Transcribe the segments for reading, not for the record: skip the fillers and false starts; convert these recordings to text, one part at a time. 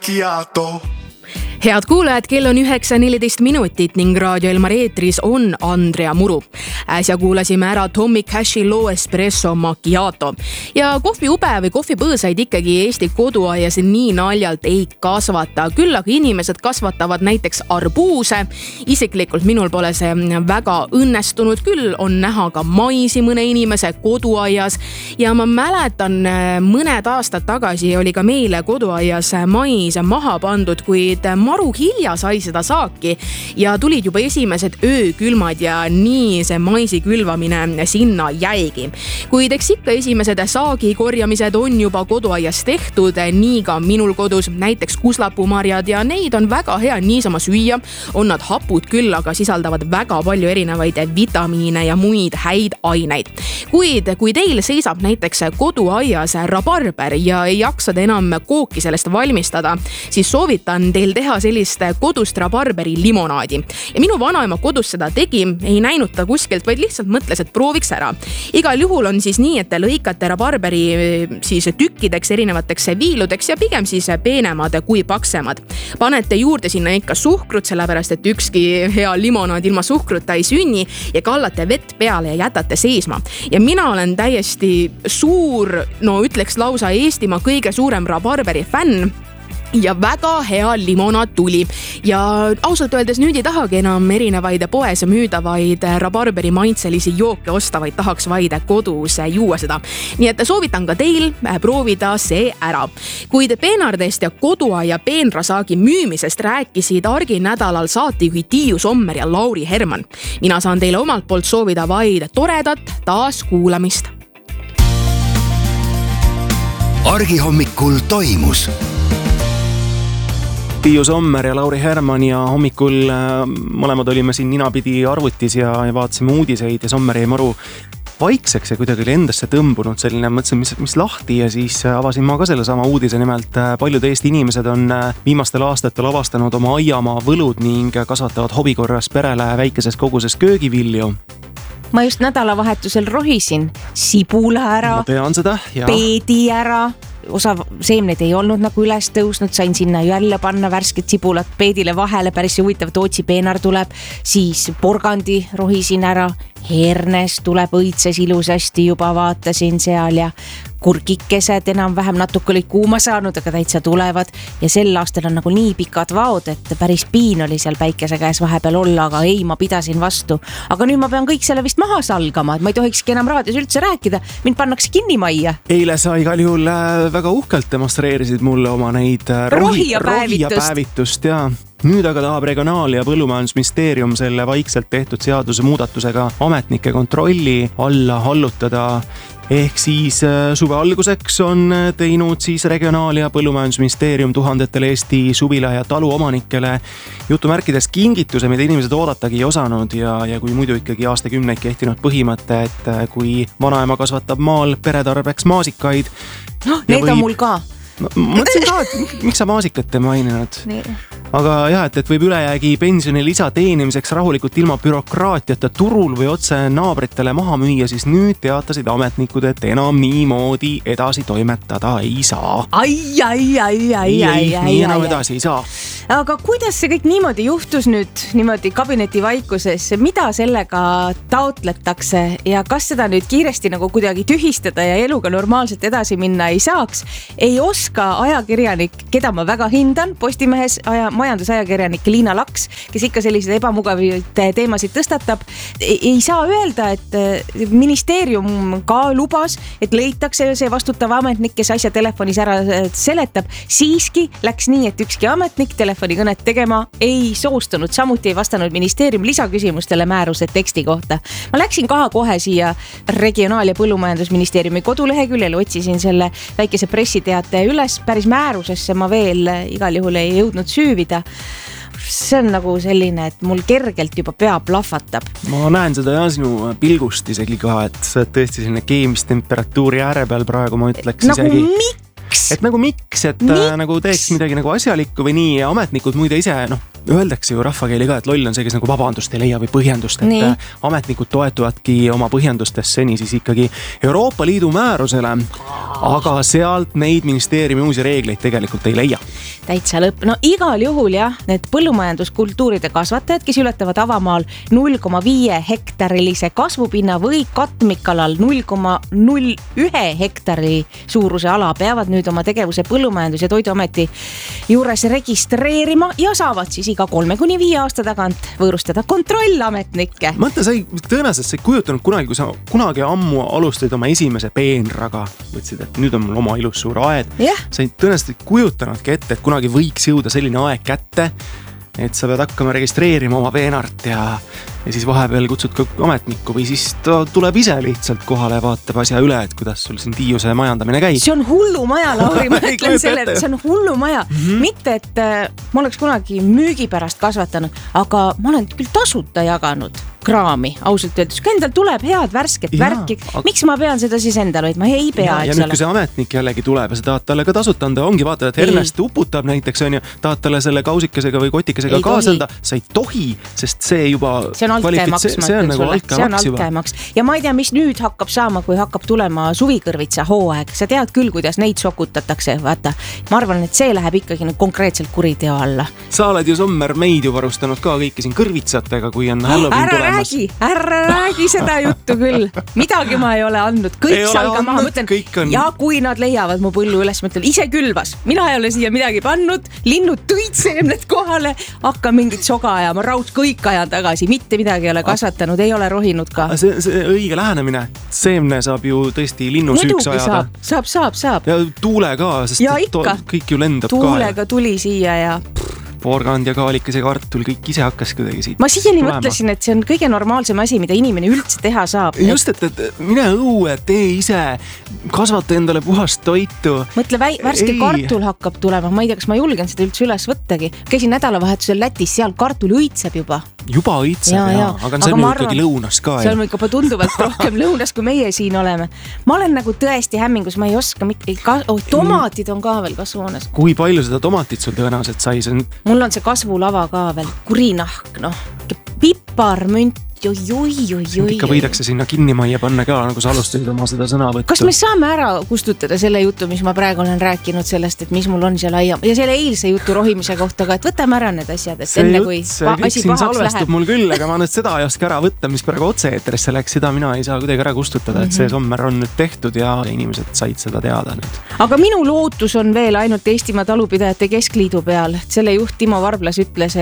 Macchiato. Head kuulajad, kell on 9:14 ning Raadio Elmar eetris on Andrea Muru. Äsja kuulasime ära Tommy Cashi loo Espresso Macchiato. Ja kohviube või kohvipõõsaid ikkagi Eesti koduaias nii naljalt ei kasvata. Küll aga inimesed kasvatavad näiteks arbuuse. Isiklikult minul pole see väga õnnestunud. Küll on näha ka maisi mõne inimese koduaias. Ja ma mäletan, mõned aastad tagasi oli ka meile koduaias mais maha pandud, kuid maru hilja sai seda saaki ja tulid juba esimesed öökülmad ja nii see maisi külvamine sinna jäigi. Kuid eks ikka esimesed saagi korjamised on juba koduaias tehtud, nii ka minul kodus, näiteks kuslapumarjad ja neid on väga hea niisama süüa. On nad hapud küll, aga sisaldavad väga palju erinevaid vitamiine ja muid häid aineid. Kuid kui teil seisab näiteks koduaias rabarber ja ei jaksa enam kooki sellest valmistada, siis soovitan teil teha sellist kodust rabarberi limonaadi. Ja minu vanaema kodus seda tegi, ei näinud ta kuskilt, vaid lihtsalt mõtles, et prooviks ära. Igal juhul on siis nii, et te lõikate rabarberi siis tükkideks, erinevateks viiludeks ja pigem siis peenemad kui paksemad. Panete juurde sinna ikka suhkrut, sellepärast et ükski hea limonaad ilma suhkruta ei sünni ja kallate vett peale ja jätate seisma. Ja mina olen täiesti suur, ütleks lausa Eestimaa kõige suurem rabarberi fänn. Ja väga hea limonaad tuli ja ausalt öeldes nüüd ei tahagi enam erinevaid poes müüdavaid rabarberi maitselisi jooke osta, vaid tahaks vaid kodus juua seda. Nii et soovitan ka teil proovida see ära. Kuid peenardest ja koduaia peenrasaagi müümisest rääkisid arginädalal saatejuhi Tiiu Sommer ja Lauri Herman. Mina saan teile omalt poolt soovida vaid toredat taas kuulamist. Argihommikul toimus. Tiiu Sommer ja Lauri Herman ja hommikul mõlemad olime siin ninapidi arvutis ja vaatasime uudiseid ja Sommer jäi maru vaikseks ja kuidagi oli endasse tõmbunud selline, mõtlesin, mis lahti ja siis avasin ma ka selle sama uudise, nimelt paljud Eesti inimesed on viimastel aastatel avastanud oma aiamaa võlud ning kasvatavad hobikorras perele väikeses koguses köögivilju. Ma just nädalavahetusel rohisin sibula ära, ma tean seda, ja peedi ära. Osa seemneid ei olnud nagu üles tõusnud, sain sinna jälle panna värsket sibulat peedile vahele, päris huvitav Tootsi peenar tuleb, siis porgandi rohisin ära, hernes tuleb õitses ilusasti, juba vaatasin seal ja kurkikesed enam-vähem natuke olid kuuma saanud, aga täitsa tulevad ja sel aastal on nagu nii pikad vaod, et päris piin oli seal päikese käes vahepeal olla, aga ei, ma pidasin vastu. Aga nüüd ma pean kõik selle vist maha salgama, et ma ei tohikski enam raadios üldse rääkida, mind pannakse kinni majja. Eile sa igal juhul väga uhkelt demonstreerisid mulle oma neid rohiapäevitust ja nüüd aga tahab Regionaal- ja Põllumajandusministeerium selle vaikselt tehtud seaduse muudatusega ametnike kontrolli alla hallutada. Ehk siis suve alguseks on teinud siis Regionaal- ja Põllumajandusministeerium tuhandetele Eesti suvila- ja taluomanikele jutumärkides kingituse, mida inimesed oodatagi ei osanud ja kui muidu ikkagi aastakümneid kehtinud põhimõte, et kui vanaema kasvatab maal peretarbeks maasikaid. Need on mul ka. Mõtlesin ka, et miks sa maasikat ei maininud? Aga jah, et võib ülejäägi pensioni lisa teenimiseks rahulikult ilma bürokraatiata turul või otse naabritele maha müüa, siis nüüd teatasid ametnikud, et enam niimoodi edasi toimetada ei saa. Nii enam edasi ei saa. Aga kuidas see kõik niimoodi juhtus nüüd niimoodi kabineti vaikuses? Mida sellega taotletakse ja kas seda nüüd kiiresti nagu kuidagi tühistada ja eluga normaalselt edasi minna ei saaks? Ei oska ajakirjanik, keda ma väga hindan, Postimehes majandusajakirjanik Liina Laks, kes ikka selliseid ebamugavaid teemasid tõstatab, ei saa öelda, et ministeerium ka lubas, et leitakse see vastutav ametnik, kes asja telefonis ära seletab. Siiski läks nii, et ükski ametnik telefonikõnet tegema ei soostunud. Samuti ei vastanud ministeerium lisaküsimustele määruse teksti kohta. Ma läksin kohe siia Regionaal- ja Põllumajandusministeeriumi koduleheküljel, otsisin selle väikese pressiteate üles, päris määrusesse ma veel igal juhul ei jõudnud süüvida. See on nagu selline, et mul kergelt juba pea plahvatab. Ma näen seda ja sinu pilgust isegi ka, et sa oled tõesti selline keemistemperatuuri ääre peal praegu, ma ütleks nagu isegi. Miks? Et nagu miks, et nagu teeks midagi nagu asjalikku või nii ja ametnikud muide ise, öeldakse ju rahvakeeli ka, et loll on see, kes nagu vabandust ei leia või põhjendust, et ametnikud toetuvadki oma põhjendustes seni siis ikkagi Euroopa Liidu määrusele, aga sealt neid ministeeriumi uusi reegleid tegelikult ei leia. Täitsa lõpp. No igal juhul jah, need põllumajanduskultuuride kasvatajad, kes ületavad avamaal 0,5 hektarilise kasvupinna või katmikalal 0,01 hektari suuruse ala, peavad nüüd oma tegevuse Põllumajandus- ja Toiduameti juures registreerima ja saavad siis iga 3-5 aasta tagant võõrustada kontrollametnikke. Mõtle, sa ei kujutanud kunagi, kui sa kunagi ammu alustasid oma esimese peenraga, mõtlesid, et nüüd on mul oma ilus suur aed. Sa ei tõenäoliselt kujutanudki ette, et kunagi võiks jõuda selline aeg kätte, et sa pead hakkama registreerima oma peenart ja siis vahepeal kutsud ka ametnikku või siis ta tuleb ise lihtsalt kohale ja vaatab asja üle, et kuidas sul siin tiiuse majandamine käib. See on hullumaja, Lauri, ma ütlen selle, et see on hullumaja. Mitte, et ma oleks kunagi müügi pärast kasvatanud, aga ma olen küll tasuta jaganud kraami, ausalt öeldes. Kui endal tuleb head värsket värki, miks ma pean seda siis endal hoidma? Ei pea, ja nüüd, kui see ametnik jällegi tuleb ja sa tahad talle ka tasuta anda, ongi vaatad, et Ernest uputab näiteks, on ju, tahad talle selle kausikesega või kotikesega kaasanda, sa ei tohi, sest see juba see on altkäemaks. Ja ma ei tea, mis nüüd hakkab saama, kui hakkab tulema suvikõrvitsa hooaeg. Sa tead küll, kuidas neid sokutatakse, vaata. Ma arvan, et see läheb ikkagi konkreetselt kuriteo alla. Sa oled ju Sommer meid ju varustanud ka kõiki siin kõrvitsatega, kui on Halloween tulemas. Ära räägi seda juttu küll. Midagi ma ei ole andnud. Kõik salga maha. Mõtlen, ja kui nad leiavad mu põllu üles, mõtlen, ise külvas. Mina ei ole siia midagi pannud. Linnud tõid seemned kohale. Hakka mingit soga ajama. Raud kõik ajan tagasi. Mitte midagi ei ole kasvatanud. Ei ole rohinud ka. See õige lähenemine. Seemne saab ju tõesti linnusüüks ajada. Saab. Ja tuule ka, sest ja ikka. Kõik ju lendab tuulega tuli siia ja porgand ja kaalikas ja kartul, kõik ise hakkas kuidagi siit. Ma siiani mõtlesin, et see on kõige normaalsem asi, mida inimene üldse teha saab. Just, et mine õue, tee ise, kasvata endale puhast toitu. Mõtle, värske kartul hakkab tulema. Ma ei tea, kas ma julgen seda üldse üles võttagi. Käisin nädalavahetusel Lätis, seal kartul õitseb juba. Juba õitseb, aga see on ikkagi lõunas ka. See on ikka tunduvalt rohkem lõunas, kui meie siin oleme. Ma olen nagu tõesti hämmingus, ma ei oska tomatid on ka veel kasvuhoones. Kui palju seda tomatit sul tõenäoliselt sai? Mul on see kasvulava ka veel, kurinahk, piparmünt, ikka võidakse sinna kinnimajja panna ka, nagu sa alustasid oma seda sõnavõttu. Kas me saame ära kustutada selle jutu, mis ma praegu olen rääkinud sellest, et mis mul on seal aiam ja selle eilse jutu rohimise kohta ka, et võtame ära need asjad, et enne kui asi pahaks läheb. Mul küll, aga ma nüüd seda ei oska ära võtta, mis praegu otse-eetrisse läks, seda mina ei saa kuidagi ära kustutada, et see Sommer on nüüd tehtud ja inimesed said seda teada nüüd. Aga minu lootus on veel ainult Eestimaa Talupidajate Keskliidu peal. Selle juht Timo Varblas ütles,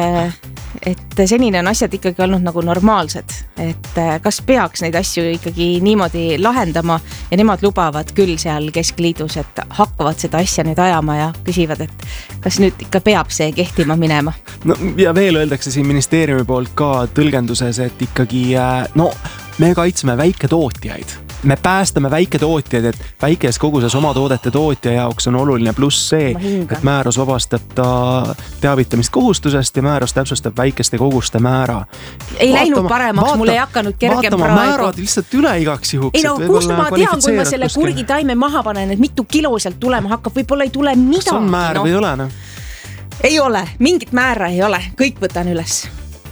et senine on asjad ikkagi olnud nagu normaalsed, et kas peaks neid asju ikkagi niimoodi lahendama ja nemad lubavad küll seal Keskliidus, et hakkavad seda asja nüüd ajama ja küsivad, et kas nüüd ikka peab see kehtima minema. No, ja veel öeldakse siin ministeeriumi poolt ka tõlgenduses, et ikkagi me kaitseme väiketootjaid. Me päästame väiketootjaid, et väikes koguses oma toodete tootja jaoks on oluline pluss see, et määrus vabastab ta teavitamist kohustusest ja määrus täpsustab väikeste koguste määra. Ei läinud paremaks, mul ei hakanud kergem praegu. Määrad lihtsalt üle igaks juhuks. Ei kus ma tean, kui ma selle kurgitaime maha panen, et mitu kilo sealt tulema hakkab, võib-olla ei tule midagi. Kas on määr või ei ole? Ei ole, mingit määra ei ole, kõik võtan üles.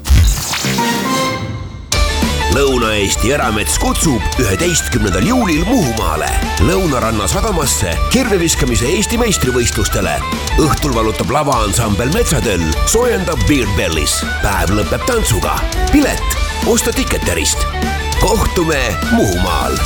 Lõuna-Eesti Eramets kutsub 11. juulil Muhumaale Lõunaranna sadamasse kirveviskamise Eesti meistrivõistlustele. Õhtul valutab lavaansambel Metsatöll, soojendab Beer Bellis. Päev lõpeb tantsuga. Pilet osta Ticketerist. Kohtume Muhumaal.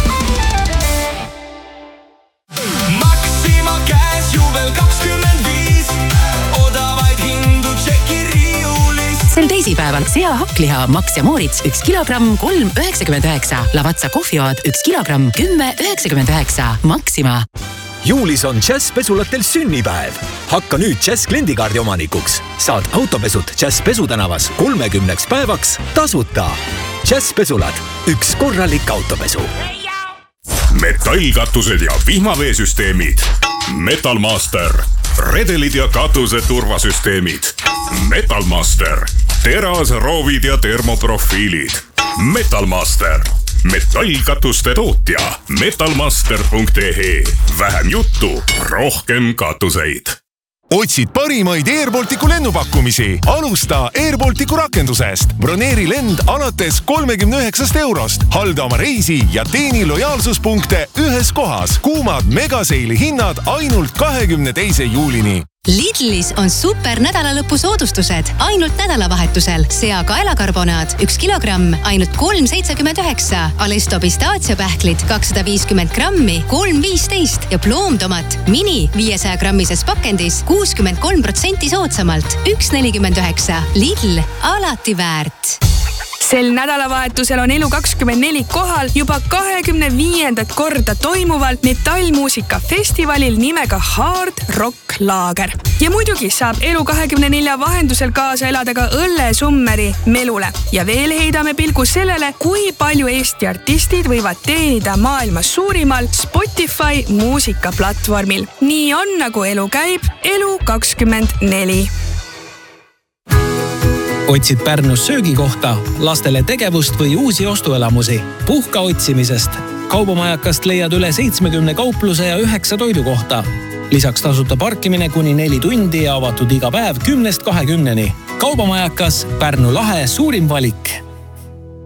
Maxima käes juubel 25. Odavaid hindu tšeki riiulis. Sel teisipäeval sea hakkliha Max ja Moritz 1 kilogramm 3,99. Lavatsa kohvioad 1 kilogramm 10,99. Maxima. Juulis on Jazz pesulatel sünnipäev. Hakka nüüd Jazz kliendikaardi omanikuks. Saad autopesud Jazz pesutänavas 30 päevaks tasuta. Jazz pesulad, üks korralik autopesu. Metallkatused ja vihmaveesüsteemid. Metalmaster. Redelid ja katuse turvasüsteemid. Metalmaster. Terasroovid ja termoprofiilid. Metalmaster. Metallkatuste tootja. Metalmaster.ee. Vähem juttu, rohkem katuseid. Otsid parimaid Air Balticu lennupakkumisi? Alusta Air Balticu rakendusest. Broneeri lend alates 39 €. Halda oma reisi ja teeni lojaalsuspunkte ühes kohas. Kuumad megaseili hinnad ainult 22. juulini. Lidlis on super nädalalõpu soodustused ainult nädalavahetusel. Sea kaelakarbonaat 1 kilogramm ainult 3,79. Alesto pistaatsiapähklid 250 grammi 3,15 ja ploomtomat mini 500 grammises pakendis 63% soodsamalt 1,49. Lidl, alati väärt. Sel nädalavahetusel on Elu24 kohal juba 25. korda toimuval metallmuusika festivalil nimega Hard Rock Laager. Ja muidugi saab Elu24 vahendusel kaasa elada ka õllesummeri Melule. Ja veel heidame pilgu sellele, kui palju Eesti artistid võivad teenida maailmas suurimal Spotify muusikaplatvormil. Nii on, nagu elu käib, Elu24. Otsid Pärnus söögikohta, lastele tegevust või uusi ostuelamusi? Puhka otsimisest. Kaubamajakast leiad üle 70 kaupluse ja 9 toidukohta. Lisaks tasuta parkimine kuni 4 tundi ja avatud iga päev 10-20. Kaubamajakas, Pärnu lahe suurim valik.